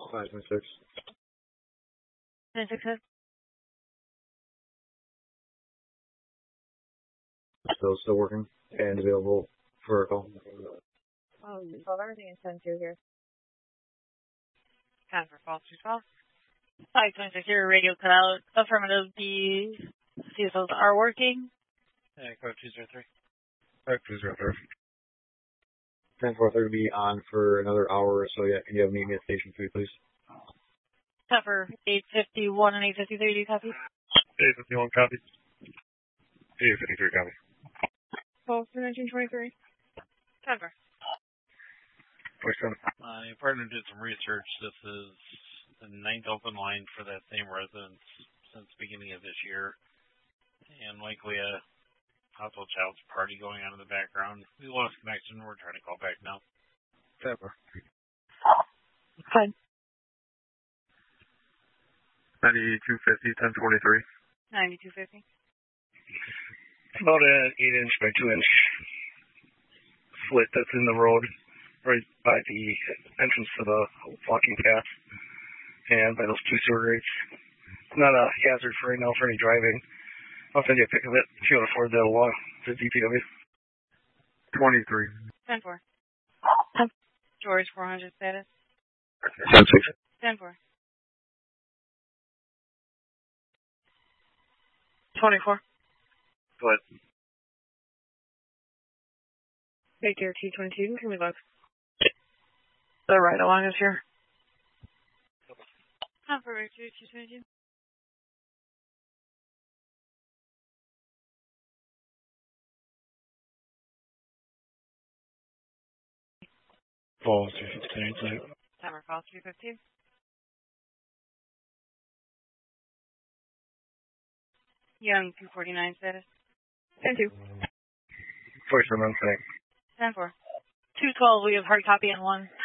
526. 966. Still working and available for a call. Everything is 10-2 here. 10 for false 212. 526 here, radio cut out. Affirmative, the CSOs are working. Code 203. Code 203. 10-4 to be on for another hour or so. Yeah, can you have me at station 3, please? 10 for 851 and 853, do you copy? 851 copy. 853 copy. 12 for 1923. 10 for. My partner did some research. This is the 9th open line for that same residence since the beginning of this year, and likely a household child's party going on in the background. We lost connection. We're trying to call back now. 10. Fine. 9250, 1023. 9250. About an 8-inch by 2-inch slit that's in the road right by the entrance to the walking path and by those 2 sewer grates. It's not a hazard for right now for any driving. I'll send you a pic of it if you want to forward that along to DPW. 23. 10-4. George 400 status. 10-6. 10-4. 24. Go ahead. Victor T22, can we look? The right along is here. For Victor T22. Falls 315. Summer Falls 315. Young 249 status. 10-2. Voice from 10-4. 212, we have hard copy on 1.